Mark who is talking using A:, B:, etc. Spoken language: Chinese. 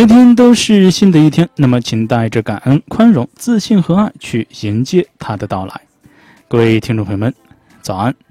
A: 每天都是新的一天，那么请带着感恩、宽容、自信和爱去迎接它的到来。各位听众朋友们，早安。